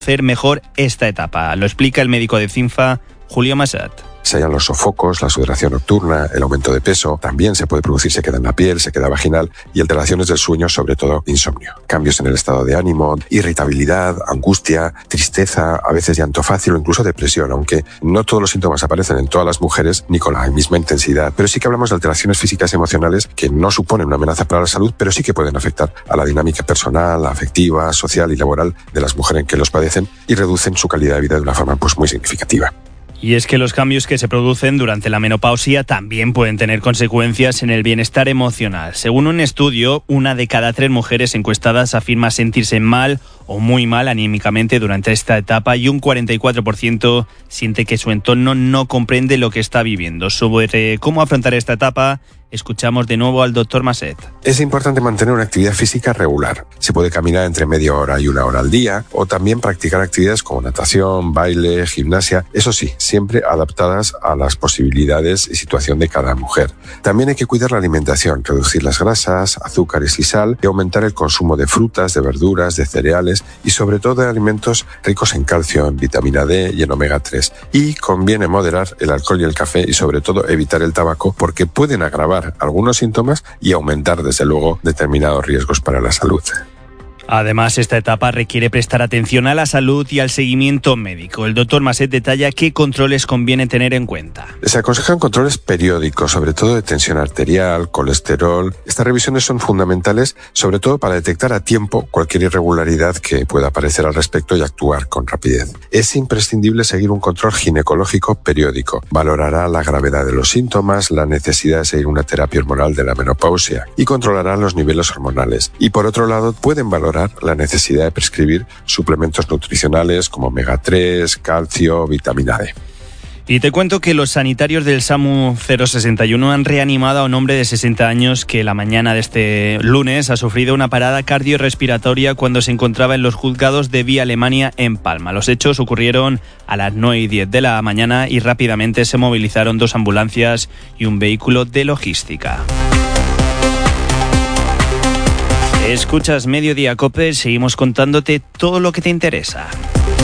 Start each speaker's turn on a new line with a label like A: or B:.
A: hacer mejor esta etapa. Lo explica el médico de CINFA, Julio Masat.
B: Se hallan los sofocos, la sudoración nocturna, el aumento de peso, también se puede producir sequedad en la piel, sequedad vaginal y alteraciones del sueño, sobre todo insomnio. Cambios en el estado de ánimo, irritabilidad, angustia, tristeza, a veces llanto fácil o incluso depresión, aunque no todos los síntomas aparecen en todas las mujeres ni con la misma intensidad. Pero sí que hablamos de alteraciones físicas y emocionales que no suponen una amenaza para la salud, pero sí que pueden afectar a la dinámica personal, afectiva, social y laboral de las mujeres que los padecen y reducen su calidad de vida de una forma muy significativa.
A: Y es que los cambios que se producen durante la menopausia también pueden tener consecuencias en el bienestar emocional. Según un estudio, 1 de cada 3 mujeres encuestadas afirma sentirse mal o muy mal anímicamente durante esta etapa y un 44% siente que su entorno no comprende lo que está viviendo. Sobre cómo afrontar esta etapa, escuchamos de nuevo al doctor Masset.
B: Es importante mantener una actividad física regular. Se puede caminar entre media hora y 1 hora al día o también practicar actividades como natación, baile, gimnasia, eso sí, siempre adaptadas a las posibilidades y situación de cada mujer. También hay que cuidar la alimentación, reducir las grasas, azúcares y sal y aumentar el consumo de frutas, de verduras, de cereales y sobre todo de alimentos ricos en calcio, en vitamina D y en omega 3. Y conviene moderar el alcohol y el café y sobre todo evitar el tabaco porque pueden agravar algunos síntomas y aumentar desde luego determinados riesgos para la salud.
A: Además, esta etapa requiere prestar atención a la salud y al seguimiento médico. El doctor Masset detalla qué controles conviene tener en cuenta.
B: Se aconsejan controles periódicos, sobre todo de tensión arterial, colesterol. Estas revisiones son fundamentales, sobre todo para detectar a tiempo cualquier irregularidad que pueda aparecer al respecto y actuar con rapidez. Es imprescindible seguir un control ginecológico periódico. Valorará la gravedad de los síntomas, la necesidad de seguir una terapia hormonal de la menopausia y controlará los niveles hormonales. Y por otro lado, pueden valorar la necesidad de prescribir suplementos nutricionales como omega 3, calcio, vitamina D.
A: Y te cuento que los sanitarios del SAMU 061 han reanimado a un hombre de 60 años que la mañana de este lunes ha sufrido una parada cardiorrespiratoria cuando se encontraba en los juzgados de Vía Alemania en Palma. Los hechos ocurrieron a las 9:10 de la mañana y rápidamente se movilizaron 2 ambulancias y un vehículo de logística. Escuchas Mediodía COPE, seguimos contándote todo lo que te interesa.